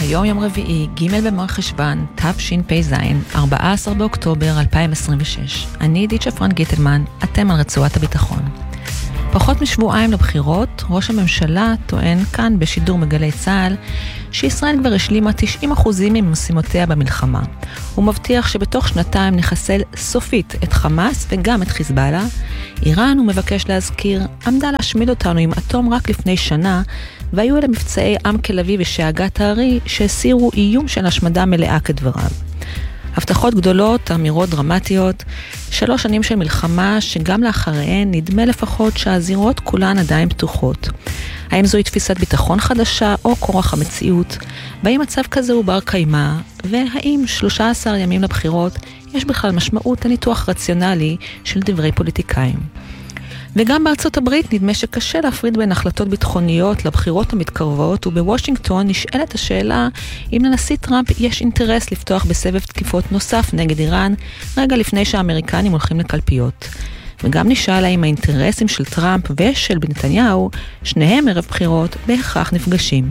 היום יום רביעי, ג' במרחשוון, תשפ"ז, 14 באוקטובר 2026. אני עידית שפרן גיטלמן, אתם על רצועת הביטחון. פחות משבועיים לבחירות, ראש הממשלה טוען כאן בשידור מגלי צה"ל שישראל כבר השלימה 90% ממשימותיה במלחמה. הוא מבטיח שבתוך שנתיים נחסל סופית את חמאס וגם את חיזבאללה. איראן, הוא מבקש להזכיר, עמדה להשמיד אותנו עם אטום רק לפני שנה, והיו אלה מבצעי עם כלבי ושאגת הארי שהסירו איום של השמדה מלאה כדבריו. הבטחות גדולות, אמירות דרמטיות, 3 שנים של מלחמה שגם לאחריהן נדמה לפחות שהזירות כולן עדיין פתוחות. האם זוהי תפיסת ביטחון חדשה או כורח המציאות? והאם מצב כזה הוא בר קיימא? והאם 13 ימים לבחירות יש בכלל משמעות הניתוח רציונלי של דברי פוליטיקאים? וגם בארצות הברית נדמה שקשה להפריד בין החלטות ביטחוניות לבחירות המתקרבות, ובוושינגטון נשאלת השאלה אם לנשיא טראמפ יש אינטרס לפתוח בסבב תקיפות נוסף נגד איראן, רגע לפני שהאמריקנים הולכים לקלפיות. וגם נשאל האם האינטרסים של טראמפ ושל נתניהו, שניהם ערב בחירות, בהכרח נפגשים.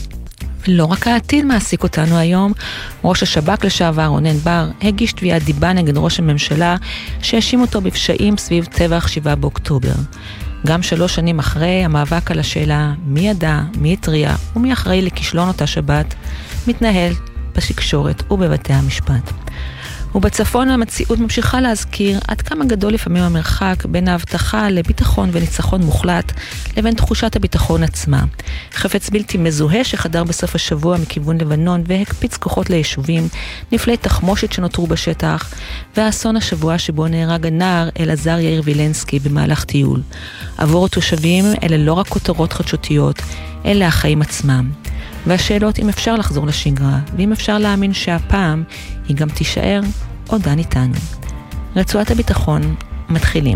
לא רק העתיד מעסיק אותנו היום. ראש השב"כ לשעבר רונן בר הגיש תביעת דיבה נגד ראש הממשלה שהאשים אותו בפשעים סביב טבח 7 באוקטובר. גם 3 שנים אחרי, המאבק על השאלה מי ידע, מי התריע ומי אחראי לכישלון אותה שבת מתנהל בתקשורת ובבתי המשפט. ובצפון המציאות ממשיכה להזכיר עד כמה גדול לפעמים המרחק בין ההבטחה לביטחון וניצחון מוחלט לבין תחושת הביטחון עצמה. חפץ בלתי מזוהה שחדר בסוף השבוע מכיוון לבנון והקפיץ כוחות ליישובים, נפלי תחמושת שנותרו בשטח, והאסון השבוע שבו נהרג הנער אלעזר יאיר וילנסקי במהלך טיול. עבור התושבים אלה לא רק כותרות חדשותיות, אלה החיים עצמם. והשאלות אם אפשר לחזור לשגרה, ואם אפשר להאמין שהפעם היא גם תישאר עודן איתנו. רצועת הביטחון מתחילים.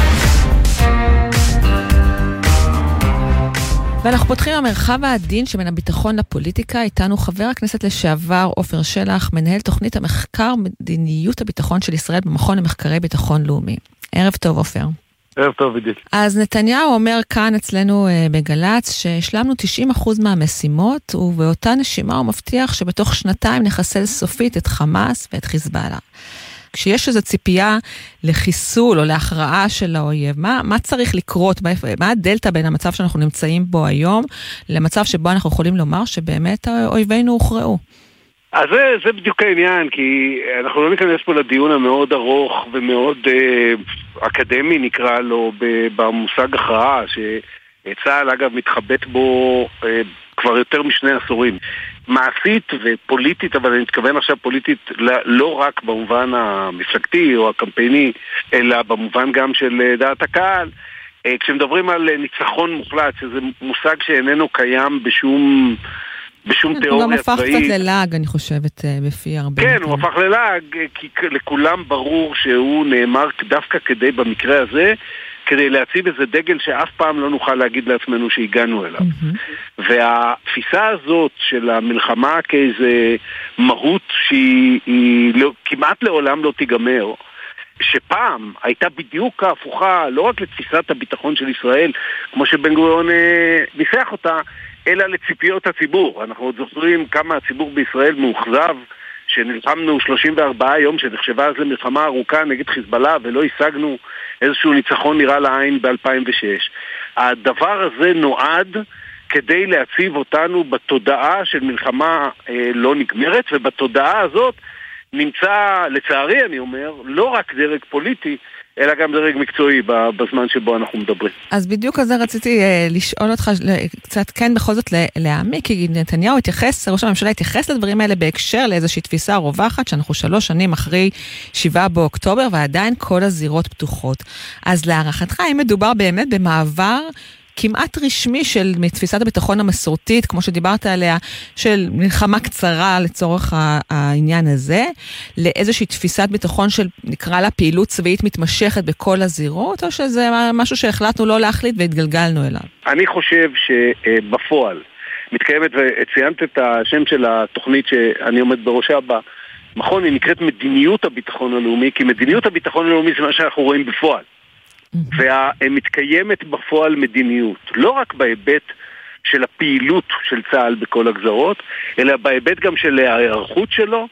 ואנחנו פותחים המרחב העדין שבין הביטחון לפוליטיקה. איתנו חבר הכנסת לשעבר עופר שלח, מנהל תוכנית המחקר מדיניות הביטחון של ישראל במכון למחקרי ביטחון לאומי. ערב טוב עופר. ערב טוב עידית. אז נתניהו אומר כאן אצלנו בגלץ שהשלמנו 90% מהמשימות, ובאותה נשימה הוא מבטיח שבתוך 2 נחסל סופית את חמאס ואת חיזבאללה. כשיש איזו ציפייה לחיסול או להכרעה של האויב, מה צריך לקרות? מה הדלטה בין המצב שאנחנו נמצאים בו היום למצב שבו אנחנו יכולים לומר שבאמת אויבינו הוכרעו? אז זה בדיוק העניין, כי אנחנו לא ניכנס פה לדיון המאוד ארוך ומאוד אקדמי נקרא לו במושג הכרעה, שצה"ל אגב מתחבט בו כבר יותר מ2 עשורים. מעשית ופוליטית, אבל אני מתכוון עכשיו פוליטית לא רק במובן המפלגתי או הקמפייני, אלא במובן גם של דעת הקהל. כשמדברים על ניצחון מוחלט, שזה מושג שאיננו קיים בשום תיאוריה צבאית. הוא גם הפך קצת ללעג, אני חושבת, בפי הרבה. כן, הוא הפך ללעג, כי לכולם ברור שהוא נאמר דווקא כדי, במקרה הזה, כדי להציב איזה דגל שאף פעם לא נוכל להגיד לעצמנו שהגענו אליו. והתפיסה הזאת של המלחמה כאיזה מהות שהיא כמעט לעולם לא תיגמר, שפעם הייתה בדיוק ההפוכה, לא רק לתפיסת הביטחון של ישראל, כמו שבן גוריון ניסח אותה, אלא לציפיות הציבור. אנחנו עוד זוכרים כמה הציבור בישראל מאוכזב, שנלחמנו 34 יום, שנחשבה אז למלחמה ארוכה נגד חיזבאללה, ולא השגנו איזשהו ניצחון נראה לעין ב-2006. הדבר הזה נועד כדי להציב אותנו בתודעה של מלחמה לא נגמרת, ובתודעה הזאת נמצא, לצערי אני אומר, לא רק דרג פוליטי, אלא גם דרג מקצועי בזמן שבו אנחנו מדברים. אז בדיוק על זה רציתי לשאול אותך קצת כן בכל זאת להעמיק, כי נתניהו התייחס, ראש הממשלה התייחס לדברים האלה בהקשר לאיזושהי תפיסה רווחת, שאנחנו 3 שנים אחרי 7 באוקטובר, ועדיין כל הזירות פתוחות. אז להערכתך, האם מדובר באמת במעבר כמעט רשמי של מתפיסת הביטחון המסורתית, כמו שדיברת עליה, של מלחמה קצרה לצורך העניין הזה, לאיזושהי תפיסת ביטחון של, נקרא לה, פעילות צבאית מתמשכת בכל הזירות, או שזה משהו שהחלטנו לא להחליט והתגלגלנו אליו? אני חושב שבפועל מתקיימת, וציינת את השם של התוכנית שאני עומד בראשה במכון, היא נקראת מדיניות הביטחון הלאומי, כי מדיניות הביטחון הלאומי זה מה שאנחנו רואים בפועל. ומתקיימת בפועל מדיניות, לא רק בהיבט של הפעילות של צה"ל בכל הגזרות, אלא בהיבט גם של ההיערכות שלו,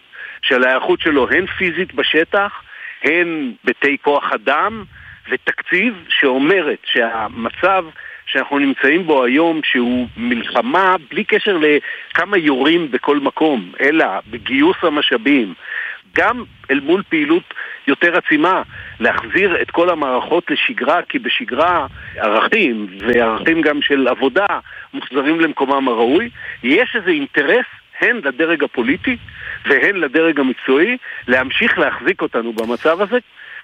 הן פיזית בשטח, הן ביתי כוח אדם ותקציב, שאומרת שהמצב שאנחנו נמצאים בו היום, שהוא מלחמה בלי קשר לכמה יורים בכל מקום, אלא בגיוס המשאבים, גם אל מול פעילות יותר עצימה, להחזיר את כל המערכות לשגרה, כי בשגרה ערכים, וערכים גם של עבודה, מוחזרים למקומם הראוי. יש איזה אינטרס, הן לדרג הפוליטי, והן לדרג המקצועי, להמשיך להחזיק אותנו במצב הזה.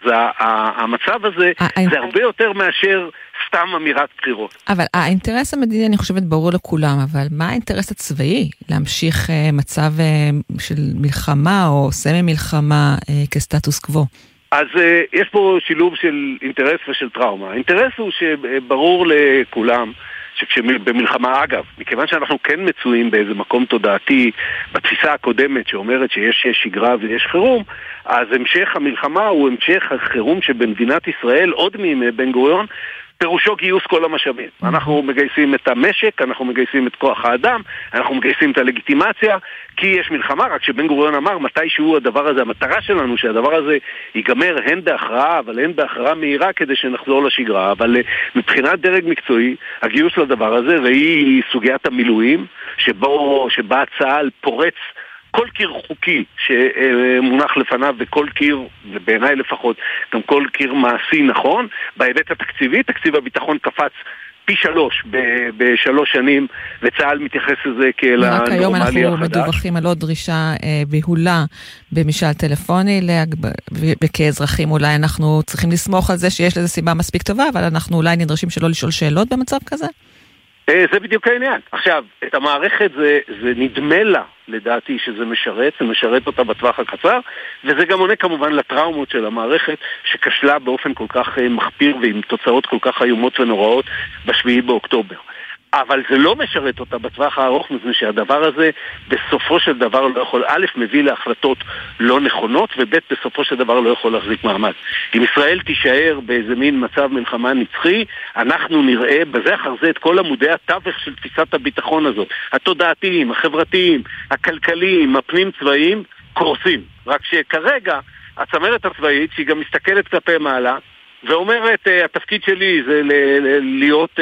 המצב הזה זה הרבה יותר מאשר סתם אמירת בחירות. אבל האינטרס המדיני, אני חושבת, ברור לכולם, אבל מה האינטרס הצבאי? להמשיך מצב של מלחמה או סמי מלחמה כסטטוס קוו? אז יש פה שילוב של אינטרס ושל טראומה. האינטרס הוא שברור לכולם, שבמלחמה, אגב, מכיוון שאנחנו כן מצויים באיזה מקום תודעתי בתפיסה הקודמת שאומרת שיש שגרה ויש חירום, אז המשך המלחמה הוא המשך החירום שבמדינת ישראל, עוד מימי בן גוריון, פירושו גיוס כל המשאבים. אנחנו מגייסים את המשק, אנחנו מגייסים את כוח האדם, אנחנו מגייסים את הלגיטימציה, כי יש מלחמה, רק שבן גוריון אמר, מתישהו הדבר הזה, המטרה שלנו שהדבר הזה ייגמר הן בהכרעה, אבל הן בהכרעה מהירה כדי שנחזור לשגרה, אבל מבחינת דרג מקצועי, הגיוס לדבר הזה, והיא סוגיית המילואים, שבה צה"ל פורץ כל קיר חוקי שמונח לפניו, וכל קיר, ובעיניי לפחות, גם כל קיר מעשי נכון. בהיבט התקציבי, תקציב הביטחון קפץ פי 3 בשלוש שנים, וצה"ל מתייחס לזה כאל הנורמלי החדש. היום אנחנו מדווחים על עוד דרישה בהולה במשאל טלפוני, וכאזרחים אולי אנחנו צריכים לסמוך על זה שיש לזה סיבה מספיק טובה, אבל אנחנו אולי נדרשים שלא לשאול שאלות במצב כזה? זה בדיוק העניין. עכשיו, את המערכת זה נדמה לה, לדעתי, שזה משרת אותה בטווח הקצר, וזה גם עונה כמובן לטראומות של המערכת, שכשלה באופן כל כך מחפיר ועם תוצאות כל כך איומות ונוראות ב7 באוקטובר. אבל זה לא משרת אותה בטווח הארוך, מפני שהדבר הזה בסופו של דבר לא יכול, א', מביא להחלטות לא נכונות, וב', בסופו של דבר לא יכול להחזיק מעמד. אם ישראל תישאר באיזה מין מצב מלחמה נצחי, אנחנו נראה בזה אחר זה את כל עמודי התווך של תפיסת הביטחון הזאת, התודעתיים, החברתיים, הכלכליים, הפנים צבאיים, קורסים. רק שכרגע הצמרת הצבאית, שהיא גם מסתכלת כלפי מעלה, ואומרת, התפקיד שלי זה להיות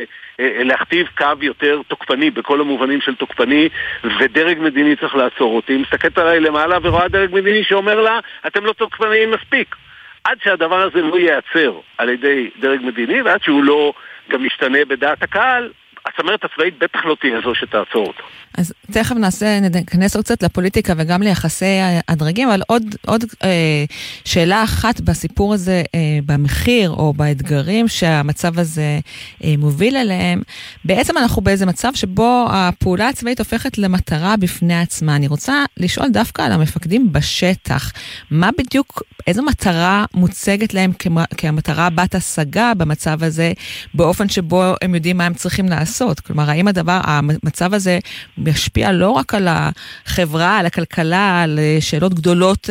להכתיב קו יותר תוקפני, בכל המובנים של תוקפני, ודרג מדיני צריך לעצור אותי. מסתכלת עליי למעלה ורואה דרג מדיני שאומר לה, אתם לא תוקפניים מספיק. עד שהדבר הזה לא ייעצר על ידי דרג מדיני, ועד שהוא לא גם משתנה בדעת הקהל, הצמרת הצבאית בטח לא תהיה זו שתעצור אותו. אז תכף נכנס קצת לפוליטיקה וגם ליחסי הדרגים, אבל עוד שאלה אחת בסיפור הזה, במחיר או באתגרים שהמצב הזה מוביל אליהם. בעצם אנחנו באיזה מצב שבו הפעולה הצבאית הופכת למטרה בפני עצמה. אני רוצה לשאול דווקא על המפקדים בשטח. מה בדיוק, איזו מטרה מוצגת להם כמטרה בת השגה במצב הזה, באופן שבו הם יודעים מה הם צריכים לעשות? כלומר, האם המצב הזה משפיע לא רק על החברה, על הכלכלה, על שאלות גדולות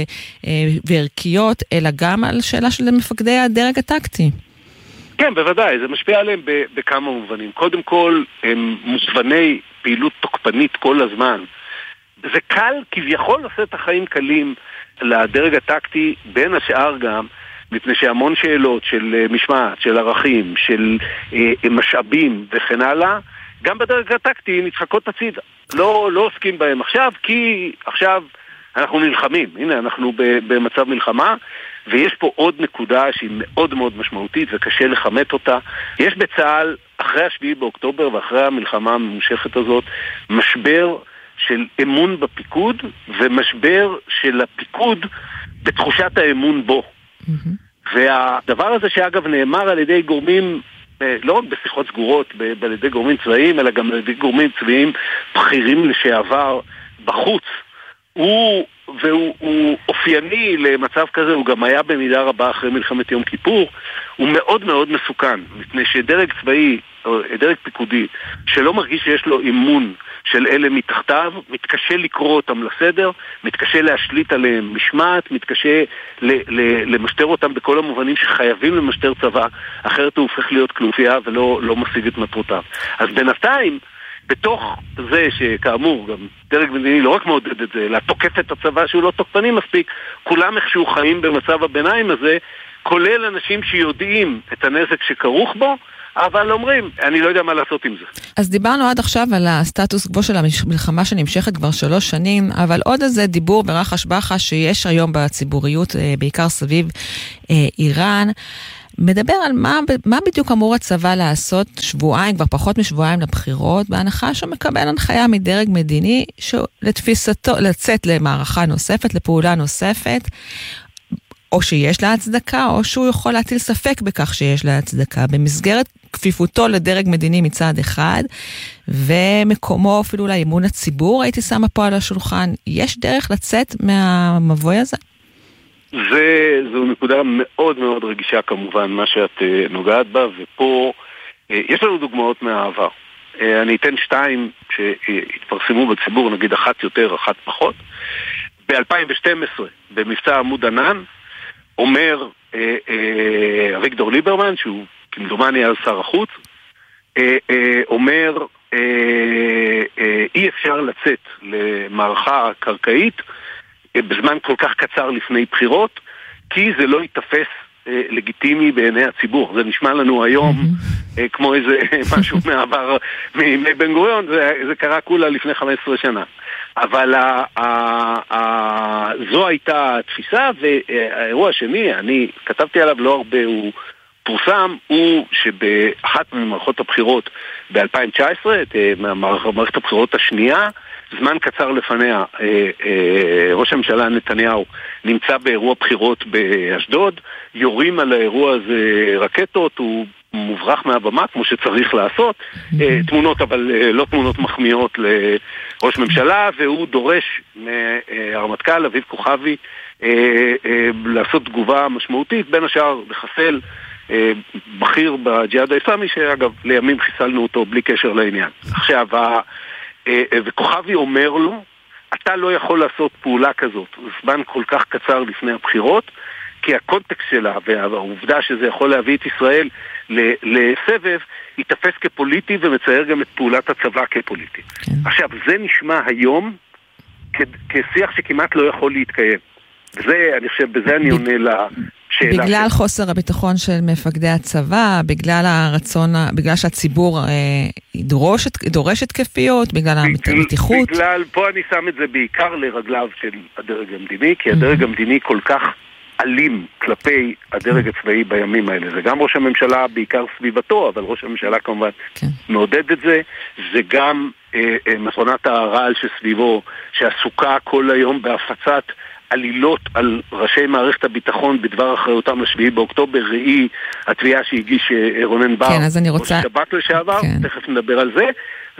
וערכיות, אלא גם על שאלה של מפקדי הדרג הטקטי? כן, בוודאי, זה משפיע עליהם בכמה מובנים. קודם כל, הם מוזבני פעילות תוקפנית כל הזמן. זה קל, כביכול עושה את החיים קלים לדרג הטקטי, בין השאר גם, מפני שהמון שאלות של משמעת, של ערכים, של משאבים וכן הלאה, גם בדרג הטקטי נדחקות הצידה. לא עוסקים בהם עכשיו, כי עכשיו אנחנו נלחמים. הנה, אנחנו במצב מלחמה, ויש פה עוד נקודה שהיא מאוד מאוד משמעותית וקשה לכמת אותה. יש בצה"ל, אחרי 7 באוקטובר ואחרי המלחמה הממושכת הזאת, משבר של אמון בפיקוד, ומשבר של הפיקוד בתחושת האמון בו. והדבר הזה שאגב נאמר על ידי גורמים, לא רק בשיחות סגורות, על ידי גורמים צבאיים, אלא גם על ידי גורמים צבאיים בכירים לשעבר בחוץ, הוא אופייני למצב כזה, הוא גם היה במידה רבה אחרי מלחמת יום כיפור, הוא מאוד מאוד מסוכן, מפני שדרג צבאי דרג פיקודי שלא מרגיש שיש לו אימון של אלה מתחתיו, מתקשה לקרוא אותם לסדר, מתקשה להשליט עליהם משמעת, מתקשה למשטר אותם בכל המובנים שחייבים למשטר צבא, אחרת הוא הופך להיות כנופיה ולא משיג את מטרותיו. אז בינתיים, בתוך זה שכאמור גם דרג מדיני לא רק מעודד את זה, אלא תוקף את הצבא שהוא לא תוקפני מספיק, כולם איכשהו חיים במצב הביניים הזה, כולל אנשים שיודעים את הנזק שכרוך בו, אבל אומרים, אני לא יודע מה לעשות עם זה. אז דיברנו עד עכשיו על הסטטוס קוו של המלחמה שנמשכת כבר 3 שנים, אבל עוד איזה דיבור ברחש בחש שיש היום בציבוריות, בעיקר סביב איראן, מדבר על מה בדיוק אמור הצבא לעשות שבועיים, כבר פחות משבועיים לבחירות, בהנחה שמקבל הנחיה מדרג מדיני, לתפיסתו, לצאת למערכה נוספת, לפעולה נוספת, או שיש לה הצדקה, או שהוא יכול להטיל ספק בכך שיש לה הצדקה, במסגרת כפיפותו לדרג מדיני מצד אחד, ומקומו אפילו לאמון הציבור, הייתי שמה פה על השולחן, יש דרך לצאת מהמבוי הזה? זו נקודה מאוד מאוד רגישה כמובן, מה שאת נוגעת בה, ופה יש לנו דוגמאות מהעבר. אני אתן 2 שהתפרסמו בציבור, נגיד 1 יותר, 1 פחות. ב-2012, במבצע עמוד ענן, אומר אביגדור ליברמן, שהוא כמדומני אז שר החוץ, אומר אי אפשר לצאת למערכה קרקעית בזמן כל כך קצר לפני בחירות, כי זה לא יתפס לגיטימי בעיני הציבור. זה נשמע לנו היום כמו איזה משהו מעבר מימי בן גוריון, זה קרה כולה לפני 15 שנה. אבל זו הייתה התפיסה, והאירוע השני, אני כתבתי עליו לא הרבה, הוא פורסם, הוא שבאחת ממערכות הבחירות ב-2019, מערכת הבחירות השנייה, זמן קצר לפניה, ראש הממשלה נתניהו נמצא באירוע בחירות באשדוד, יורים על האירוע הזה רקטות, הוא מוברח מהבמה כמו שצריך לעשות, תמונות אבל לא תמונות מחמיאות לראש ממשלה, והוא דורש מהרמטכ"ל אביב כוכבי לעשות תגובה משמעותית, בין השאר לחסל בכיר בג'יהאד האסלאמי, שאגב לימים חיסלנו אותו בלי קשר לעניין. עכשיו, וכוכבי אומר לו, אתה לא יכול לעשות פעולה כזאת זמן כל כך קצר לפני הבחירות, כי הקונטקסט שלה והעובדה שזה יכול להביא את ישראל לסבב, יתפס כפוליטי ומצייר גם את פעולת הצבא כפוליטי. כן. עכשיו, זה נשמע היום כשיח שכמעט לא יכול להתקיים. וזה, אני חושב, בזה אני עונה לשאלה. בגלל חוסר הביטחון של מפקדי הצבא, בגלל הרצון, בגלל שהציבור דורש התקפיות, בגלל המתיחות. פה אני שם את זה בעיקר לרגליו של הדרג המדיני, כי הדרג המדיני כל כך אלים כלפי הדרג הצבאי בימים האלה. זה גם ראש הממשלה בעיקר סביבתו, אבל ראש הממשלה כמובן מעודד את זה. זה גם מכונת הרעל שסביבו, שעסוקה כל היום בהפצת עלילות על ראשי מערכת הביטחון בדבר אחריותם ל7 באוקטובר, ראי התביעה שהגיש רונן בר, ראש שב"כ לשעבר, תכף נדבר על זה,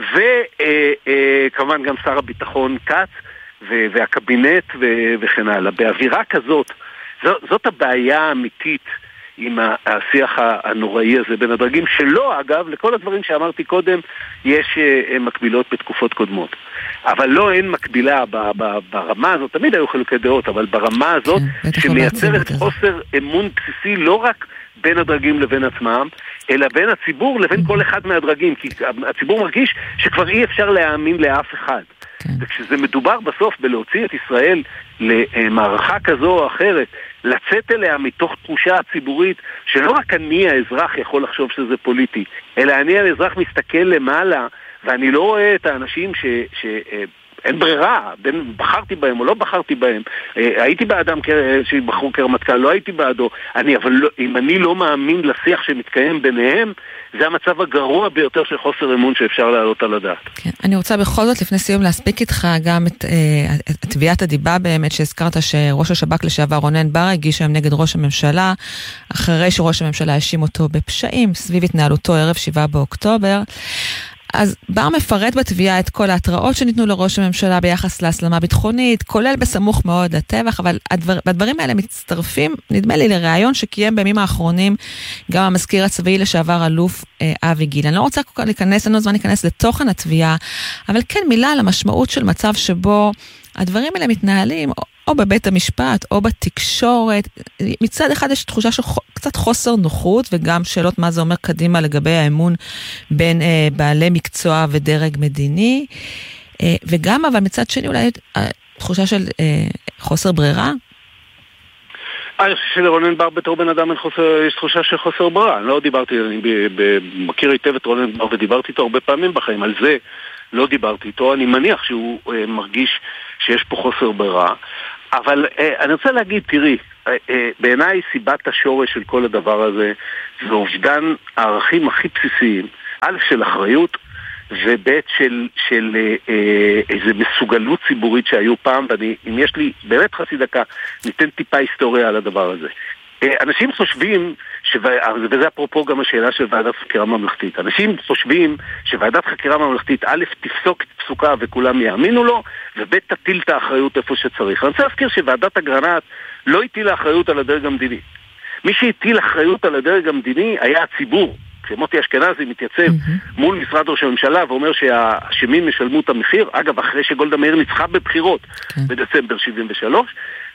וכמובן גם שר הביטחון כץ והקבינט וכן הלאה. באווירה כזאת, זאת הבעיה האמיתית עם השיח הנוראי הזה בין הדרגים, שלא, אגב, לכל הדברים שאמרתי קודם, יש מקבילות בתקופות קודמות. אבל לא, אין מקבילה ברמה הזאת, תמיד היו חילוקי דעות, אבל ברמה הזאת, שמייצרת חוסר אמון בסיסי לא רק בין הדרגים לבין עצמם, אלא בין הציבור לבין כל אחד מהדרגים, כי הציבור מרגיש שכבר אי אפשר להאמין לאף אחד. וכשזה מדובר בסוף בלהוציא את ישראל למערכה כזו או אחרת, לצאת אליה מתוך תחושה הציבורית שלא רק אני האזרח יכול לחשוב שזה פוליטי, אלא אני האזרח מסתכל למעלה, ואני לא רואה את האנשים אין ברירה, בין בחרתי בהם או לא בחרתי בהם, הייתי באדם שבחרו כרמטכ"ל, לא הייתי בעדו, אבל אם אני לא מאמין לשיח שמתקיים ביניהם, זה המצב הגרוע ביותר של חוסר אמון שאפשר להעלות על הדעת. כן. אני רוצה בכל זאת לפני סיום להספיק איתך גם את תביעת הדיבה באמת שהזכרת שראש השב"כ לשעבר רונן בר הגיש היום נגד ראש הממשלה, אחרי שראש הממשלה האשים אותו בפשעים סביב התנהלותו ערב 7 באוקטובר. אז בר מפרט בתביעה את כל ההתראות שניתנו לראש הממשלה ביחס להסלמה ביטחונית, כולל בסמוך מאוד לטבח, אבל הדברים האלה מצטרפים, נדמה לי, לראיון שקיים בימים האחרונים גם המזכיר הצבאי לשעבר אלוף אבי גיל. אני לא רוצה כל כך להיכנס, אין לו זמן להיכנס לתוכן התביעה, אבל כן מילה על המשמעות של מצב שבו הדברים האלה מתנהלים או בבית המשפט או בתקשורת. מצד אחד יש תחושה של קצת חוסר נוחות, וגם שאלות מה זה אומר קדימה לגבי האמון בין בעלי מקצוע ודרג מדיני, וגם אבל מצד שני אולי תחושה של חוסר ברירה. אני חושב שלרונן בר בתור בן אדם יש תחושה של חוסר ברירה. אני לא דיברתי, אני מכיר היטב את רונן בר ודיברתי איתו הרבה פעמים בחיים, על זה לא דיברתי איתו. אני מניח שהוא מרגיש שיש פה חוסר ברירה, אבל אני רוצה להגיד, תראי, בעיניי סיבת השורש של כל הדבר הזה זה אובדן הערכים הכי בסיסיים, א' של אחריות וב' של איזה מסוגלות ציבורית שהיו פעם, ואם יש לי באמת חצי דקה, ניתן טיפה היסטוריה על הדבר הזה. אנשים חושבים, וזה אפרופו גם השאלה של ועדת חקירה ממלכתית, אנשים חושבים שוועדת חקירה ממלכתית א' תפסוק את פסוקה וכולם יאמינו לו, וב' תטיל את האחריות איפה שצריך. אני רוצה להזכיר שוועדת אגרנט לא הטילה אחריות על הדרג המדיני. מי שהטיל אחריות על הדרג המדיני היה הציבור. כשמוטי אשכנזי מתייצב מול משרד ראש הממשלה ואומר שהאשמים ישלמו את המחיר, אגב אחרי שגולדה מאיר ניצחה בבחירות בדצמבר 73,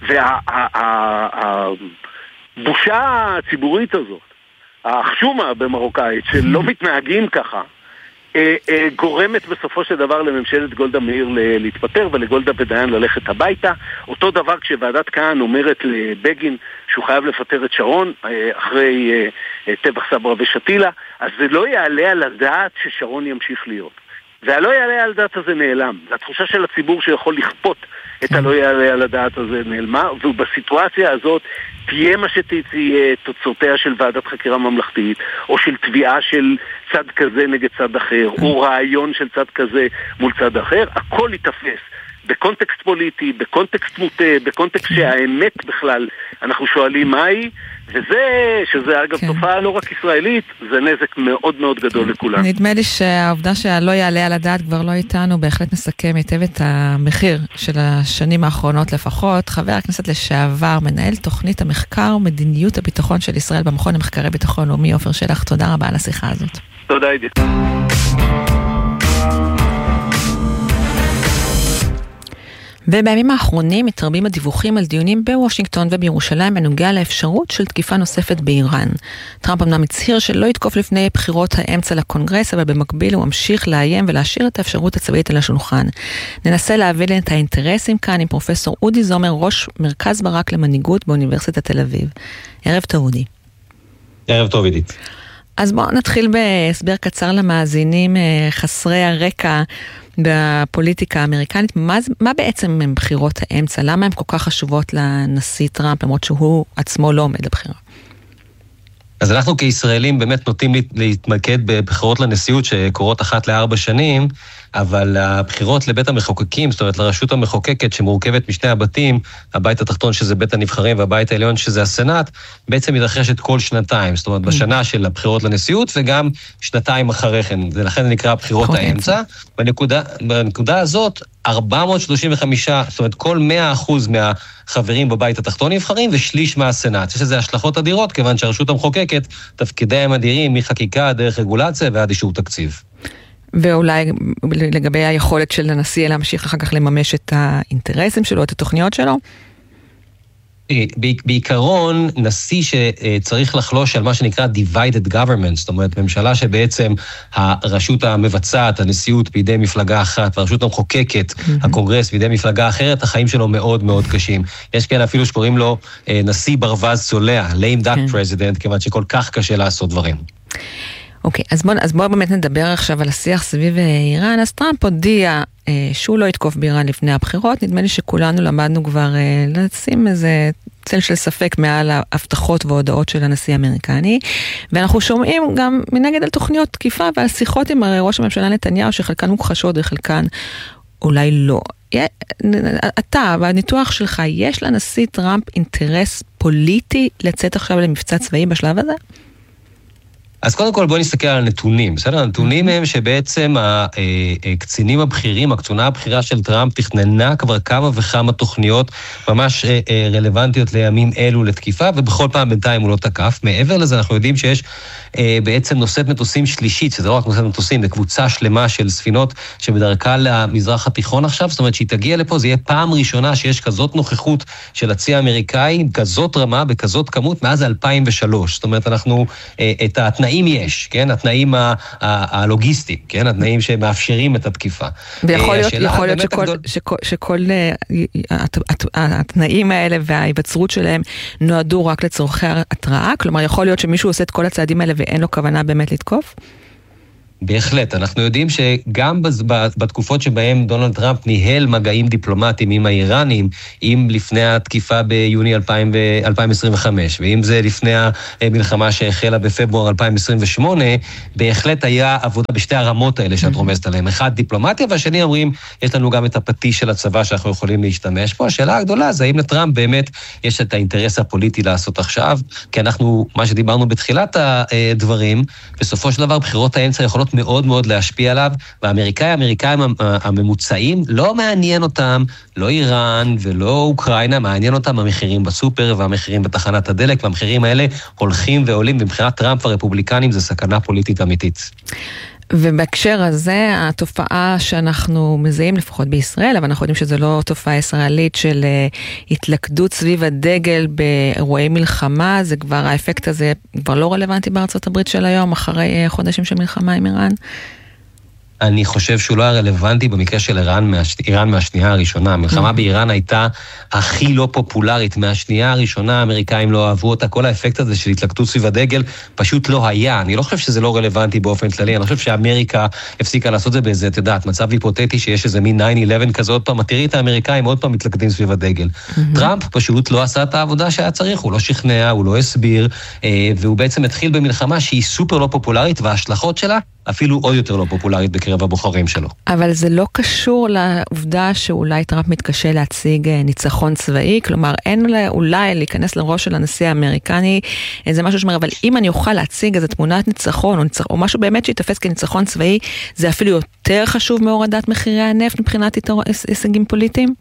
הבושה הציבורית הזאת, החשומה במרוקאית, שלא מתנהגים ככה, גורמת בסופו של דבר לממשלת גולדה מאיר להתפטר ולגולדה ודיין ללכת הביתה. אותו דבר כשוועדת כהן אומרת לבגין שהוא חייב לפטר את שרון אחרי טבח סברה ושתילה, אז זה לא יעלה על הדעת ששרון ימשיך להיות. והלא יעלה על הדעת הזה נעלם. התחושה של הציבור שיכול לכפות את הלא יעלה על הדעת הזה נעלמה, ובסיטואציה הזאת תהיה מה שתהיה תוצאותיה של ועדת חקירה ממלכתית, או של תביעה של צד כזה נגד צד אחר, או רעיון של צד כזה מול צד אחר, הכל יתפס בקונטקסט פוליטי, בקונטקסט מוטה, בקונטקסט שהאמת בכלל אנחנו שואלים מהי, שזה אגב תופעה לא רק ישראלית, זה נזק מאוד מאוד גדול לכולם. נדמה לי שהעובדה שהלא יעלה על הדעת כבר לא איתנו, בהחלט מסכם היטב את המחיר של השנים האחרונות לפחות. חבר הכנסת לשעבר, מנהל תוכנית המחקר ומדיניות הביטחון של ישראל במכון למחקרי ביטחון לאומי, עופר שלח, תודה רבה על השיחה הזאת. תודה עידית. ובימים האחרונים מתרבים הדיווחים על דיונים בוושינגטון ובירושלים בנוגע לאפשרות של תקיפה נוספת באיראן. טראמפ אמנם הצהיר שלא יתקוף לפני בחירות האמצע לקונגרס, אבל במקביל הוא ממשיך לאיים ולהשאיר את האפשרות הצבאית על השולחן. ננסה להבין את האינטרסים כאן עם פרופסור אודי זומר, ראש מרכז ברק למנהיגות באוניברסיטת תל אביב. ערב טוב אודי. ערב טוב עידית. אז בואו נתחיל בהסבר קצר למאזינים חסרי הרקע בפוליטיקה האמריקנית. מה בעצם הם בחירות האמצע? למה הן כל כך חשובות לנשיא טראמפ, למרות שהוא עצמו לא עומד לבחירה? אז אנחנו כישראלים באמת נוטים להתמקד בבחירות לנשיאות שקורות אחת ל4 שנים, אבל הבחירות לבית המחוקקים, זאת אומרת לרשות המחוקקת שמורכבת משני הבתים, הבית התחתון שזה בית הנבחרים והבית העליון שזה הסנאט, בעצם מתרחשת כל שנתיים, זאת אומרת בשנה של הבחירות לנשיאות וגם שנתיים אחרי כן, ולכן זה נקרא בחירות האמצע. בנקודה הזאת 435, זאת אומרת כל 100% מהחברים בבית התחתון נבחרים ושליש מהסנאט. יש לזה השלכות אדירות, כיוון שהרשות המחוקקת תפקידיהם אדירים מחקיקה דרך רגולציה ועד אישור תקציב. ואולי לגבי היכולת של הנשיא להמשיך אחר כך לממש את האינטרסים שלו, את התוכניות שלו? בעיקרון, נשיא שצריך לחלוש על מה שנקרא divided government, זאת אומרת, ממשלה שבעצם הרשות המבצעת, הנשיאות בידי מפלגה אחת, והרשות המחוקקת, הקונגרס בידי מפלגה אחרת, החיים שלו מאוד מאוד קשים. יש כאלה אפילו שקוראים לו נשיא ברווז צולע, lame duck president, כיוון שכל כך קשה לעשות דברים. אוקיי, אז בואו באמת נדבר עכשיו על השיח סביב איראן. אז טראמפ הודיע שהוא לא יתקוף באיראן לפני הבחירות. נדמה לי שכולנו למדנו כבר לשים איזה צל של ספק מעל ההבטחות וההודעות של הנשיא האמריקני, ואנחנו שומעים גם מנגד על תוכניות תקיפה ועל שיחות עם ראש הממשלה נתניהו, שחלקן מוכחשות וחלקן אולי לא. אתה, בניתוח שלך, יש לנשיא טראמפ אינטרס פוליטי לצאת עכשיו למבצע צבאי בשלב הזה? אז קודם כל בואו נסתכל על הנתונים, בסדר? הנתונים הם שבעצם הקצינים הבכירים, הקצונה הבכירה של טראמפ תכננה כבר כמה וכמה תוכניות ממש רלוונטיות לימים אלו לתקיפה, ובכל פעם בינתיים הוא לא תקף. מעבר לזה אנחנו יודעים שיש בעצם נושאת מטוסים שלישית, שזה לא רק נושאת מטוסים, זה קבוצה שלמה של ספינות שבדרכה למזרח התיכון עכשיו, זאת אומרת שהיא תגיע לפה, זה יהיה פעם ראשונה שיש כזאת נוכחות של הצי האמריקאי, כזאת רמה, בכזאת כמות, מאז 2003. זאת אומרת, אנחנו, את התנאים יש, כן? התנאים הלוגיסטיים, כן? התנאים שמאפשרים את התקיפה. ויכול להיות שכל התנאים האלה וההיווצרות שלהם נועדו רק לצורכי התראה, כלומר, יכול להיות שמישהו עושה את כל הצעדים האלה ואין לו כוונה באמת לתקוף? בהחלט, אנחנו יודעים שגם בתקופות שבהם דונלד טראמפ ניהל מגעים דיפלומטיים עם האיראנים, אם לפני התקיפה ביוני 2025, ואם זה לפני המלחמה שהחלה בפברואר 2028, בהחלט היה עבודה בשתי הרמות האלה שאת רומזת עליהן. אחד דיפלומטיה, והשני אומרים, יש לנו גם את הפטיש של הצבא שאנחנו יכולים להשתמש פה. השאלה הגדולה זה האם לטראמפ באמת יש את האינטרס הפוליטי לעשות עכשיו, כי אנחנו, מה שדיברנו בתחילת הדברים, בסופו של דבר בחירות האמצע יכולות מאוד מאוד להשפיע עליו, והאמריקאים הממוצעים, לא מעניין אותם, לא איראן ולא אוקראינה, מעניין אותם המחירים בסופר והמחירים בתחנת הדלק, והמחירים האלה הולכים ועולים, ומבחינת טראמפ והרפובליקנים זה סכנה פוליטית אמיתית. ובהקשר הזה, התופעה שאנחנו מזהים לפחות בישראל, אבל אנחנו יודעים שזו לא תופעה ישראלית של התלכדות סביב הדגל באירועי מלחמה, זה כבר, האפקט הזה כבר לא רלוונטי בארצות הברית של היום, אחרי חודשים של מלחמה עם איראן? אני חושב שהוא לא היה רלוונטי במקרה של איראן מהשנייה הראשונה. המלחמה באיראן הייתה הכי לא פופולרית. מהשנייה הראשונה האמריקאים לא אהבו אותה. כל האפקט הזה של התלכדות סביב הדגל פשוט לא היה. אני לא חושב שזה לא רלוונטי באופן כללי. אני חושב שאמריקה הפסיקה לעשות זה באיזה, תדעת, מצב היפותטי שיש איזה מין 9/11 כזה עוד פעם, תראי את האמריקאים עוד פעם מתלכדים סביב הדגל. טראמפ פשוט לא עשה את העבודה שהיה צריך, הוא לא שכנע, הוא לא הסביר, והוא בעצם התחיל במלחמה שהיא סופר לא פופולרית, וההשלכות שלה אפילו עוד יותר לא פופולרית בקרב הבוחרים שלו. אבל זה לא קשור לעובדה שאולי טראמפ מתקשה להציג ניצחון צבאי, כלומר אין אולי להיכנס לראש של הנשיא האמריקני, זה משהו שאומר, אבל אם אני אוכל להציג איזו תמונת ניצחון, או משהו באמת שיתפס כניצחון צבאי, זה אפילו יותר חשוב מהורדת מחירי הנפט מבחינת הישגים פוליטיים?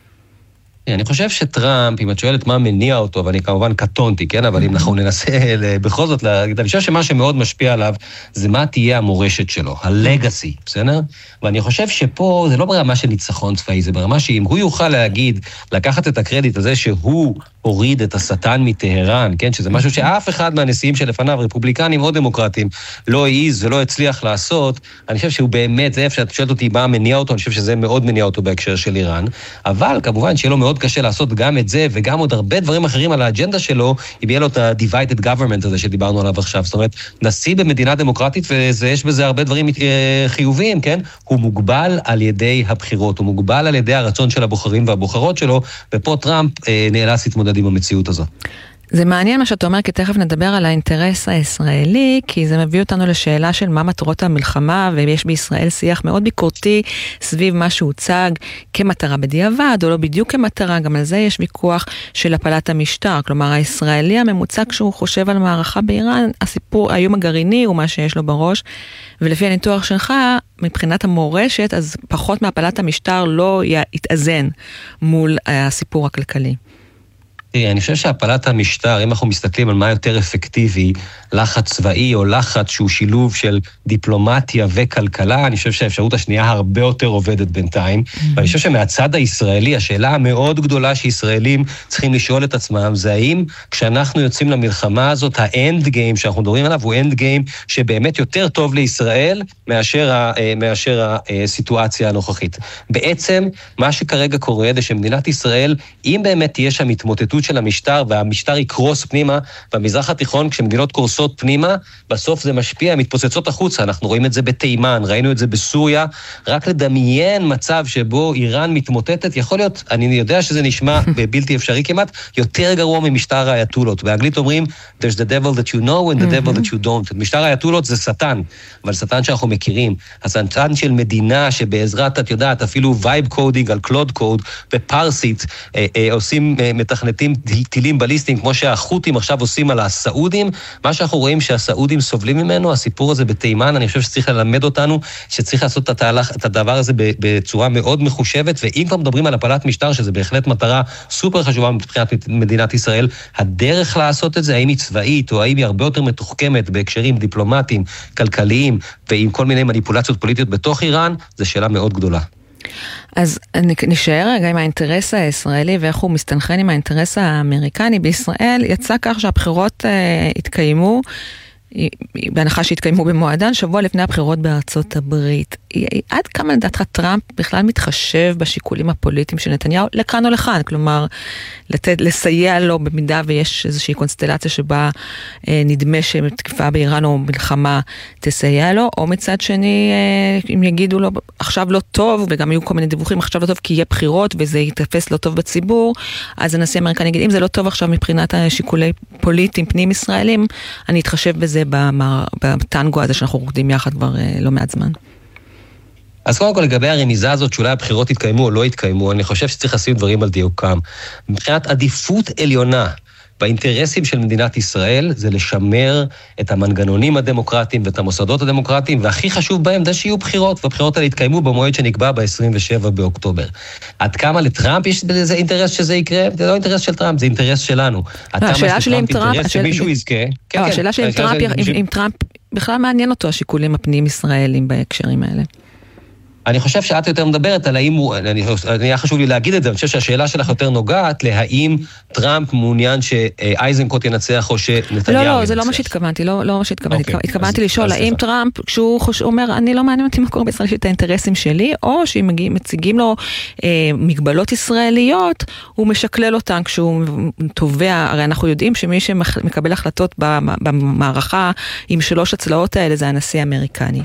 אני חושב שטראמפ, אם את שואלת מה מניע אותו, ואני כמובן קטונתי, כן? אבל אם אנחנו ננסה בכל זאת להגיד, אני חושב שמה שמאוד משפיע עליו, זה מה תהיה המורשת שלו, הלגאסי, בסדר? ואני חושב שפה זה לא ברמה של ניצחון צבאי, זה ברמה שאם הוא יוכל להגיד, לקחת את הקרדיט הזה שהוא הוריד את השטן מטהרן, כן? שזה משהו שאף אחד מהנשיאים שלפניו, רפובליקנים או דמוקרטים, לא העיז ולא הצליח לעשות. אני חושב שהוא באמת, זה איפה שאת שואלת אותי מה מניע אותו, אני חושב שזה מאוד מניע אותו בהקשר של איראן, אבל כמובן שיהיה לו מאוד קשה לעשות גם את זה, וגם עוד הרבה דברים אחרים על האג'נדה שלו, אם יהיה לו את ה-divided government הזה שדיברנו עליו עכשיו. זאת אומרת, נשיא במדינה דמוקרטית, ויש בזה הרבה דברים חיוביים, כן? הוא מוגבל על ידי הבחירות, הוא מוגבל על ידי הרצון של הבוחרים והבוחרות שלו, ופה טראמפ נאלץ להתמודד עם המציאות הזו. זה מעניין מה שאתה אומר, כי תכף נדבר על האינטרס הישראלי, כי זה מביא אותנו לשאלה של מה מטרות המלחמה, ויש בישראל שיח מאוד ביקורתי סביב מה שהוצג כמטרה בדיעבד, או לא בדיוק כמטרה, גם על זה יש ויכוח של הפלת המשטר. כלומר, הישראלי הממוצע כשהוא חושב על מערכה באיראן, הסיפור, האיום הגרעיני הוא מה שיש לו בראש, ולפי הניתוח שלך, מבחינת המורשת, אז פחות מהפלת המשטר לא יתאזן מול הסיפור הכלכלי. אני חושב שהפלת המשטר, אם אנחנו מסתכלים על מה יותר אפקטיבי, לחץ צבאי או לחץ שהוא שילוב של דיפלומטיה וכלכלה, אני חושב שהאפשרות השנייה הרבה יותר עובדת בינתיים, ואני חושב שמהצד הישראלי, השאלה המאוד גדולה שישראלים צריכים לשאול את עצמם, זה האם כשאנחנו יוצאים למלחמה הזאת, האנד גיים שאנחנו מדברים עליו, הוא אנד גיים שבאמת יותר טוב לישראל מאשר הסיטואציה הנוכחית. בעצם, מה שכרגע קורה זה שמדינת ישראל, אם באמת תהיה שם התמוטטות של המשטר, והמשטר יקרוס פנימה, במזרח התיכון, כשמדינות קורסות פנימה, בסוף זה משפיע, מתפוצצות החוצה. אנחנו רואים את זה בתימן, ראינו את זה בסוריה, רק לדמיין מצב שבו איראן מתמוטטת, יכול להיות, אני יודע שזה נשמע בלתי אפשרי כמעט, יותר גרוע ממשטר האייתולות. באנגלית אומרים, there's the devil that you know and the devil that you don't. משטר האייתולות זה שטן, אבל שטן שאנחנו מכירים. השטן של מדינה שבעזרת, את יודעת, אפילו וייב קודינג על קלוד קוד, בפרסית, עושים מתכנתים נופלים טילים בליסטיים, כמו שהחות'ים עכשיו עושים על הסעודים, מה שאנחנו רואים שהסעודים סובלים ממנו, הסיפור הזה בתימן, אני חושב שצריך ללמד אותנו, שצריך לעשות את הדבר הזה בצורה מאוד מחושבת, ואם כבר מדברים על הפלת משטר, שזה בהחלט מטרה סופר חשובה מבחינת מדינת ישראל, הדרך לעשות את זה, האם היא צבאית, או האם היא הרבה יותר מתוחכמת בהקשרים דיפלומטיים, כלכליים, ועם כל מיני מניפולציות פוליטיות בתוך איראן, זו שאלה מאוד גדולה. אז נשאר רגע עם האינטרס הישראלי ואיך הוא מסתנכרן עם האינטרס האמריקני בישראל. יצא כך שהבחירות התקיימו, בהנחה שהתקיימו במועדן, שבוע לפני הבחירות בארצות הברית. עד כמה לדעתך טראמפ בכלל מתחשב בשיקולים הפוליטיים של נתניהו, לכאן או לכאן? כלומר, לסייע לו במידה ויש איזושהי קונסטלציה שבה נדמה שמתקפה באיראן או מלחמה תסייע לו, או מצד שני, אם יגידו לו עכשיו לא טוב, וגם יהיו כל מיני דיווחים, עכשיו לא טוב כי יהיה בחירות וזה יתפס לא טוב בציבור, אז הנשיא האמריקני יגיד, אם זה לא טוב עכשיו מבחינת השיקולי פוליטיים פנים ישראלים, אני אתחשב בזה בטנגו הזה שאנחנו רוקדים יחד כבר לא מעט זמן. אז קודם כל לגבי הרמיזה הזאת שאולי הבחירות יתקיימו או לא יתקיימו, אני חושב שצריך לשים דברים על דיוקם. מבחינת עדיפות עליונה באינטרסים של מדינת ישראל, זה לשמר את המנגנונים הדמוקרטיים ואת המוסדות הדמוקרטיים, והכי חשוב בהם זה שיהיו בחירות, והבחירות האלה יתקיימו במועד שנקבע ב-27 באוקטובר. עד כמה לטראמפ יש בזה אינטרס שזה יקרה? זה לא אינטרס של טראמפ, זה אינטרס שלנו. השאלה שלי עם טראמפ, שמישהו יזכה. השאלה שלי עם טראמפ, בכלל מעניין אותו השיקולים הפנים ישראלים בהקשרים האלה. אני חושב שאת יותר מדברת על האם הוא, היה חשוב לי להגיד את זה, אני חושב שהשאלה שלך יותר נוגעת להאם טראמפ מעוניין שאייזנקוט ינצח או שנתניהו ינצח. לא, זה לא מה שהתכוונתי, לא מה שהתכוונתי. התכוונתי לשאול, האם טראמפ, כשהוא אומר, אני לא מעניין אותי מה קורה בישראל, את האינטרסים שלי, או שאם מציגים לו מגבלות ישראליות, הוא משקלל אותן כשהוא תובע, הרי אנחנו יודעים שמי שמקבל החלטות במערכה עם 3 הצלעות האלה, זה הנשיא האמריקני.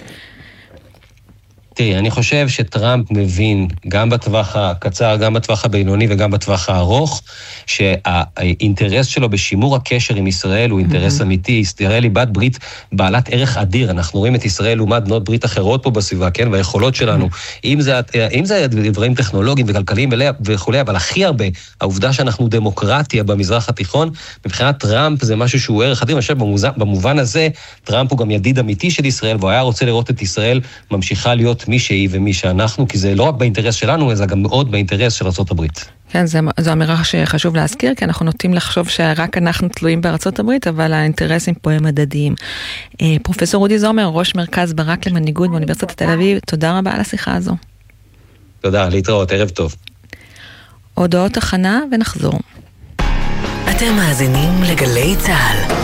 תראי, אני חושב שטראמפ מבין, גם בטווח הקצר, גם בטווח הבינוני וגם בטווח הארוך, שהאינטרס שלו בשימור הקשר עם ישראל הוא אינטרס אמיתי. ישראל היא בת ברית בעלת ערך אדיר. אנחנו רואים את ישראל לעומת בנות ברית אחרות פה בסביבה, כן? והיכולות שלנו, אם זה דברים טכנולוגיים וכלכליים וכו', אבל הכי הרבה, העובדה שאנחנו דמוקרטיה במזרח התיכון, מבחינת טראמפ זה משהו שהוא ערך אדיר. אני חושב, במובן הזה, טראמפ הוא גם ידיד אמיתי של ישראל, והוא היה רוצה לראות את ישראל ממשיכה להיות מי שהיא ומי שאנחנו, כי זה לא רק באינטרס שלנו, זה גם מאוד באינטרס של ארצות הברית. כן, זו אמירה שחשוב להזכיר, כי אנחנו נוטים לחשוב שרק אנחנו תלויים בארצות הברית, אבל האינטרסים פה הם הדדיים. פרופסור רודי זומר, ראש מרכז ברק למנהיגות באוניברסיטת תל אביב, תודה רבה על השיחה הזו. תודה, להתראות, ערב טוב. הודעות הכנה ונחזור. אתם מאזינים לגלי צהל.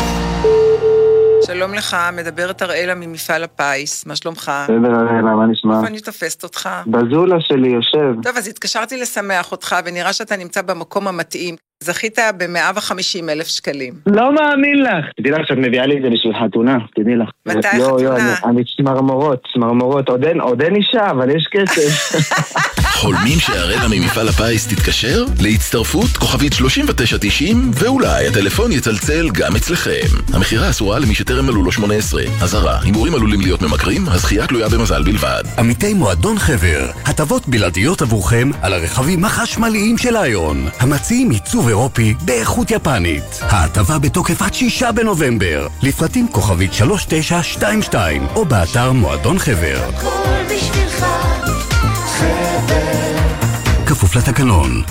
שלום לך, מדברת אראלה ממפעל הפיס, מה שלומך? בסדר אראלה, מה נשמע? איפה אני תופסת אותך? בזולה שלי יושב. טוב, אז התקשרתי לשמח אותך, ונראה שאתה נמצא במקום המתאים. זכית ב150,000 שקלים. לא מאמין לך. תדעי לך שאת מביאה לי את זה בשביל חתונה, תדעי לך. מתי חתונה? אני צמרמורות. עוד אין אישה, אבל יש כסף. חולמים שהרבע ממפעל הפיס תתקשר? להצטרפות כוכבית 3990, ואולי הטלפון יצלצל גם אצלכם. המחירה אסורה למי שטרם מלאו לו 18. אזהרה, הימורים עלולים להיות ממכרים, הזכייה תלויה במזל בלבד. עמיתי מועדון חבר, הטבות בלעדיות עבורכם על הרכבים החשמליים של איון. המציעים עיצוב אירופי באיכות יפנית. ההטבה בתוקף עד 6 בנובמבר. לפרטים כוכבית 3922, או באתר מועדון חבר. הכל בשבילך, חבר. כפוף לתקנון.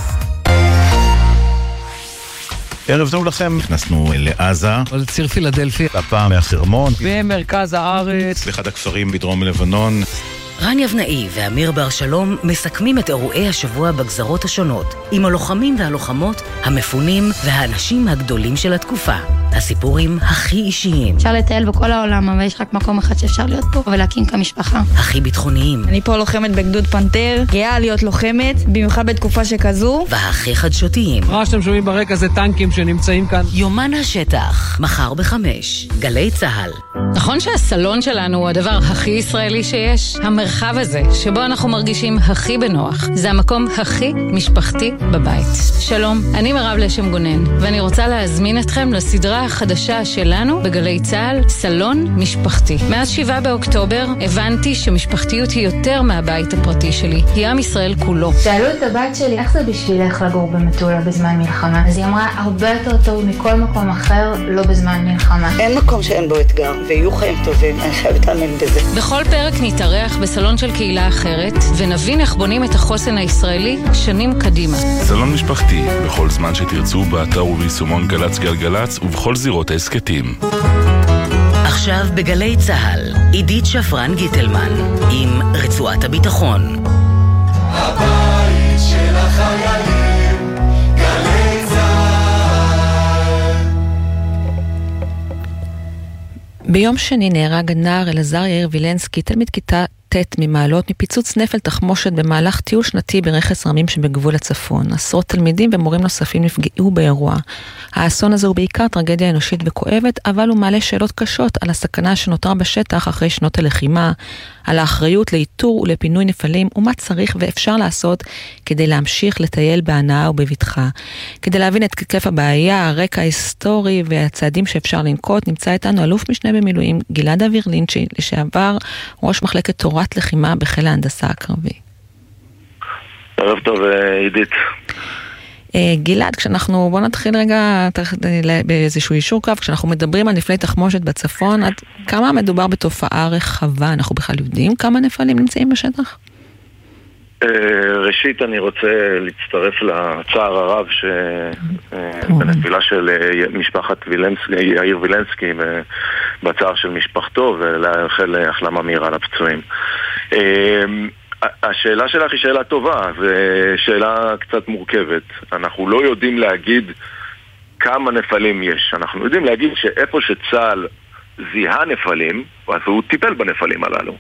ערב טוב לכם, נכנסנו לעזה, לציר פילדלפי, הפעם מהחרמון, במרכז הארץ, באחד הכפרים בדרום לבנון. רן יבנאי ואמיר בר שלום מסכמים את אירועי השבוע בגזרות השונות, עם הלוחמים והלוחמות, המפונים והאנשים הגדולים של התקופה. הסיפורים הכי אישיים. אפשר לטייל בכל העולם, אבל יש רק מקום אחד שאפשר להיות פה ולהקים כמשפחה. הכי ביטחוניים. אני פה לוחמת בגדוד פנתר, גאה להיות לוחמת, במיוחד בתקופה שכזו. והכי חדשותיים. מה שאתם שומעים ברקע זה טנקים שנמצאים כאן. יומן השטח, מחר ב5, גלי צהל. נכון שהסלון שלנו הוא הדבר הכי ישראלי שיש? המרחב הזה, שבו אנחנו מרגישים הכי בנוח, זה המקום הכי משפחתי בבית. שלום, אני מירב לשם גונן, ואני רוצה להזמין אתכם לסדרה הסדרה החדשה שלנו בגלי צהל, סלון משפחתי. מאז 7 באוקטובר הבנתי שמשפחתיות היא יותר מהבית הפרטי שלי, היא עם ישראל כולו. שאלו את הבת שלי, איך זה בשבילך לגור במטולה בזמן מלחמה? אז היא אמרה, הרבה יותר טוב מכל מקום אחר, לא בזמן מלחמה. אין מקום שאין בו אתגר, ויהיו חיים טובים, אני חייבת להאמין בזה. בכל פרק נתארח בסלון של קהילה אחרת, ונבין איך בונים את החוסן הישראלי שנים קדימה. סלון משפחתי, בכל זמן שתרצו, באתר וביישומון גלץ גלגלץ, ובכל זירות העסקתים. עכשיו בגלי צהל, עידית שפרן גיטלמן, עם רצועת הביטחון. הבית של החיילים, גלי צהל. ביום שני נהרג הנער אלעזר יאיר וילנסקי, תלמיד כיתה ט' ממעלות, מפיצוץ נפל תחמושת במהלך טיול שנתי ברכס רמים שבגבול הצפון. עשרות תלמידים ומורים נוספים נפגעו באירוע. האסון הזה הוא בעיקר טרגדיה אנושית וכואבת, אבל הוא מעלה שאלות קשות על הסכנה שנותרה בשטח אחרי שנות הלחימה, על האחריות לאיתור ולפינוי נפלים, ומה צריך ואפשר לעשות כדי להמשיך לטייל בהנאה ובבטחה. כדי להבין את היקף הבעיה, הרקע ההיסטורי והצעדים שאפשר לנקוט, נמצא איתנו אלוף משנה במילואים גלעד אווירלינצ'י, לשעבר ראש מחלקת תורת לחימה בחיל ההנדסה הקרבי. ערב טוב, עידית. גלעד, בוא נתחיל רגע באיזשהו אישור קו, כשאנחנו מדברים על נפלי תחמושת בצפון, עד כמה מדובר בתופעה רחבה? אנחנו בכלל יודעים כמה נפלים נמצאים בשטח? ראשית אני רוצה להצטרף לצער הרב בנפילה של משפחת יאיר וילנסקי, בצער של משפחתו, ולאחל החלמה מהירה לפצועים. השאלה שלך היא שאלה טובה, ושאלה קצת מורכבת. אנחנו לא יודעים להגיד כמה נפלים יש. אנחנו יודעים להגיד שאיפה שצה"ל זיהה נפלים, אז הוא טיפל בנפלים הללו.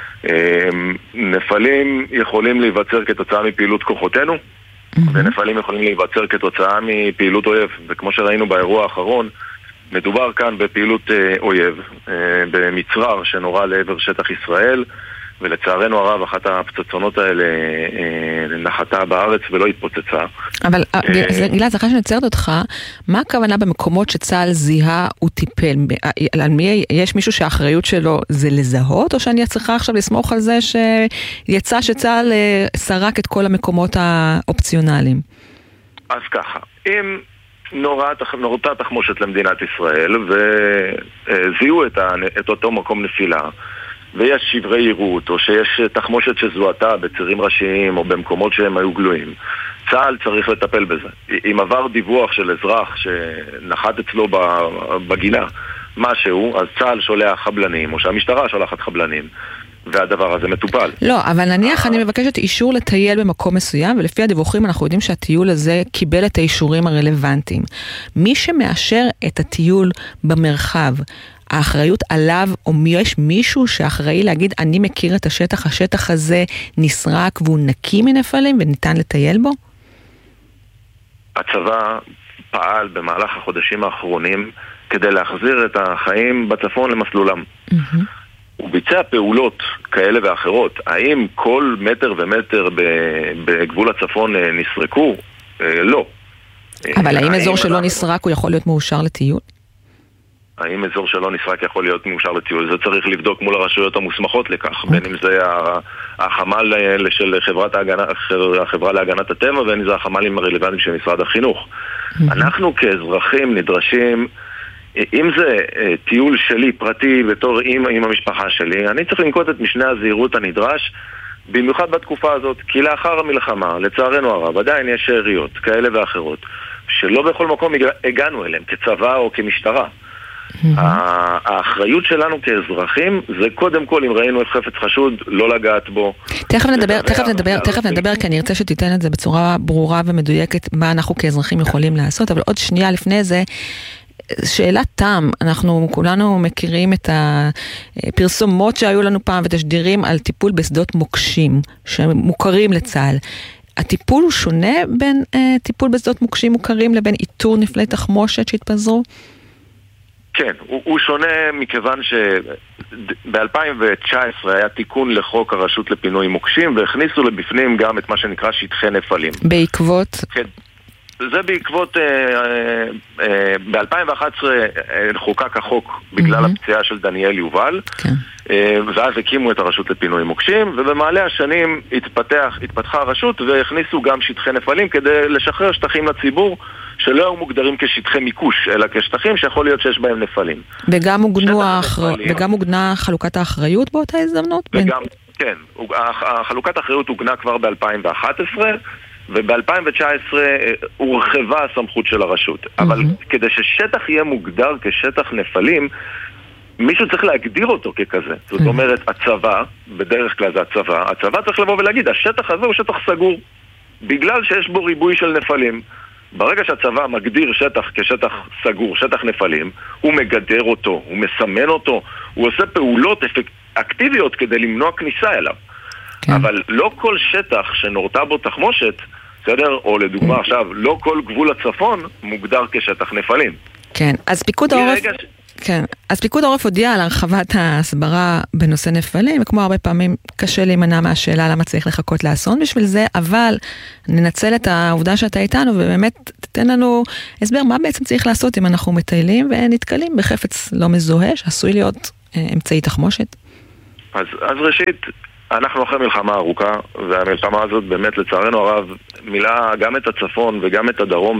נפלים יכולים להיווצר כתוצאה מפעילות כוחותינו, ונפלים יכולים להיווצר כתוצאה מפעילות אויב. וכמו שראינו באירוע האחרון, מדובר כאן בפעילות אויב, במצרר שנורא לעבר שטח ישראל, ולצערנו הרב אחת הפצצונות האלה נחתה בארץ ולא התפוצצה. אבל גלעד, זכה שנצרת אותך, מה הכוונה במקומות שצה"ל זיהה וטיפל? על מי יש מישהו שהאחריות שלו זה לזהות, או שאני צריכה עכשיו לסמוך על זה שיצא שצה"ל סרק את כל המקומות האופציונליים? אז ככה, אם נורתה תחמושת למדינת ישראל וזיהו את אותו מקום נפילה, ויש שברי עירות, או שיש תחמושת שזוהתה בצירים ראשיים או במקומות שהם היו גלויים, צה"ל צריך לטפל בזה. אם עבר דיווח של אזרח שנחת אצלו בגינה משהו, אז צה"ל שולח חבלנים, או שהמשטרה שולחת חבלנים, והדבר הזה מטופל. לא, אבל נניח אני מבקשת אישור לטייל במקום מסוים, ולפי הדיווחים אנחנו יודעים שהטיול הזה קיבל את האישורים הרלוונטיים. מי שמאשר את הטיול במרחב, האחריות עליו, או יש מישהו שאחראי להגיד, אני מכיר את השטח, השטח הזה נסרק והוא נקי מנפלים וניתן לטייל בו? הצבא פעל במהלך החודשים האחרונים כדי להחזיר את החיים בצפון למסלולם. הוא ביצע פעולות כאלה ואחרות. האם כל מטר ומטר בגבול הצפון נסרקו? לא. אבל האם אזור שלא נסרק הוא יכול להיות מאושר לטיול? האם אזור שלא נסרק יכול להיות מאושר לטיול? זה צריך לבדוק מול הרשויות המוסמכות לכך, בין אם זה החמ"ל של החברה להגנת הטבע, בין אם זה החמ"לים הרלוונטיים של משרד החינוך. אנחנו כאזרחים נדרשים, אם זה טיול שלי פרטי בתור עם המשפחה שלי, אני צריך לנקוט את משנה הזהירות הנדרש, במיוחד בתקופה הזאת, כי לאחר המלחמה, לצערנו הרב, עדיין יש שאריות כאלה ואחרות, שלא בכל מקום הגענו אליהם, כצבא או כמשטרה. האחריות שלנו כאזרחים זה קודם כל אם ראינו את חפץ חשוד לא לגעת בו. תכף נדבר כי אני ארצה שתיתן את זה בצורה ברורה ומדויקת מה אנחנו כאזרחים יכולים לעשות, אבל עוד שנייה לפני זה שאלת תם, אנחנו כולנו מכירים את הפרסומות שהיו לנו פעם ותשדירים על טיפול בשדות מוקשים שמוכרים לצה"ל. הטיפול הוא שונה בין טיפול בשדות מוקשים מוכרים לבין איתור נפלי תחמושת שהתפזרו? כן, הוא שונה מכיוון שב-2019 היה תיקון לחוק הרשות לפינוי מוקשים והכניסו לבפנים גם את מה שנקרא שטחי נפלים. בעקבות? כן. זה בעקבות, ב-2011 חוקק החוק בגלל הפציעה של דניאל יובל, ואז הקימו את הרשות לפינוי מוקשים, ובמעלה השנים התפתחה הרשות והכניסו גם שטחי נפלים כדי לשחרר שטחים לציבור שלא היו מוגדרים כשטחי מיקוש, אלא כשטחים שיכול להיות שיש בהם נפלים. וגם הוגנה חלוקת האחריות באותה הזדמנות? כן, חלוקת האחריות הוגנה כבר ב-2011, וב-2019 הורחבה הסמכות של הרשות. אבל כדי ששטח יהיה מוגדר כשטח נפלים, מישהו צריך להגדיר אותו ככזה. זאת אומרת, הצבא, בדרך כלל זה הצבא צריך לבוא ולהגיד, השטח הזה הוא שטח סגור, בגלל שיש בו ריבוי של נפלים. ברגע שהצבא מגדיר שטח כשטח סגור, שטח נפלים, הוא מגדר אותו, הוא מסמן אותו, הוא עושה פעולות אקטיביות כדי למנוע כניסה אליו. אבל לא כל שטח שנורתה בו תחמושת, בסדר? או לדוגמה עכשיו, לא כל גבול הצפון מוגדר כשטח נפלים. כן, אז פיקוד העורף הודיע על הרחבת ההסברה בנושא נפלים, וכמו הרבה פעמים קשה להימנע מהשאלה למה צריך לחכות לאסון בשביל זה, אבל ננצל את העובדה שאתה איתנו, ובאמת תתן לנו הסבר מה בעצם צריך לעשות אם אנחנו מטיילים ונתקלים בחפץ לא מזוהה, שעשוי להיות אמצעי תחמושת. אז ראשית, אנחנו אחרי מלחמה ארוכה, והמלחמה הזאת באמת לצערנו הרב מילאה גם את הצפון וגם את הדרום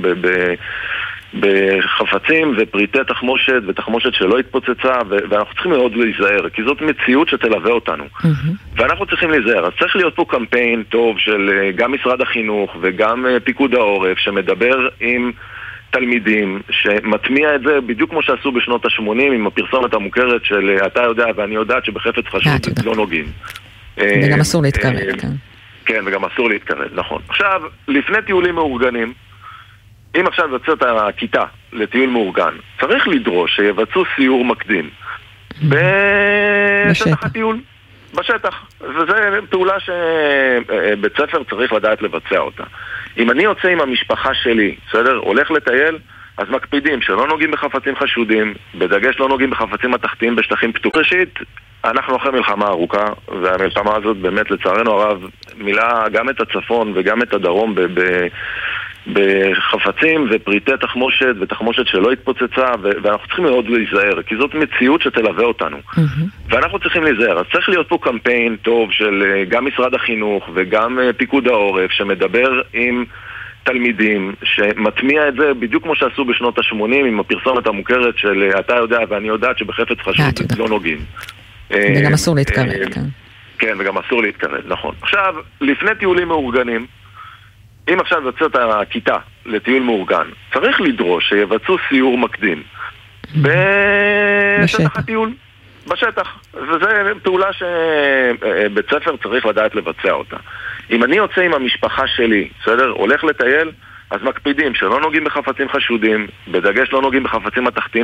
בחפצים ופריטי תחמושת ותחמושת שלא התפוצצה, ואנחנו צריכים מאוד להיזהר, כי זאת מציאות שתלווה אותנו. ואנחנו צריכים להיזהר. אז צריך להיות פה קמפיין טוב של גם משרד החינוך וגם פיקוד העורף שמדבר עם תלמידים, שמטמיע את זה בדיוק כמו שעשו בשנות ה-80 עם הפרסומת המוכרת של אתה יודע ואני יודעת שבחפץ חשוד לא נוגעים. וגם אסור להתקרב, כן. כן, וגם אסור להתקרב, נכון. עכשיו, לפני טיולים מאורגנים, אם עכשיו יוצאת הכיתה לטיול מאורגן, צריך לדרוש שיבצעו סיור מקדים בשטח הטיול, בשטח. וזו פעולה שבית ספר צריך לדעת לבצע אותה. אם אני יוצא עם המשפחה שלי, בסדר, הולך לטייל, אז מקפידים שלא נוגעים בחפצים חשודים, בדגש לא נוגעים בחפצים התחתיים בשטחים פתוחים. ראשית, אנחנו אחרי מלחמה ארוכה, והמלחמה הזאת באמת לצערנו הרב מילאה גם את הצפון וגם את הדרום בחפצים ופריטי תחמושת ותחמושת שלא התפוצצה, ואנחנו צריכים מאוד להיזהר, כי זאת מציאות שתלווה אותנו. ואנחנו צריכים להיזהר. אז צריך להיות פה קמפיין טוב של גם משרד החינוך וגם פיקוד העורף שמדבר עם תלמידים, שמטמיע את זה בדיוק כמו שעשו בשנות ה-80 עם הפרסומת המוכרת של אתה יודע ואני יודעת שבחפץ חשוד לא נוגעים. וגם אסור להתקרב, כן. כן, וגם אסור להתקרב, נכון. עכשיו, לפני טיולים מאורגנים, אם עכשיו יוצאת הכיתה לטיול מאורגן, צריך לדרוש שיבצעו סיור מקדים בשטח הטיול, בשטח. וזו פעולה שבית ספר צריך לדעת לבצע אותה. אם אני יוצא עם המשפחה שלי, בסדר, הולך לטייל, אז מקפידים שלא נוגעים בחפצים חשודים, בדגש לא נוגעים בחפצים התחתיים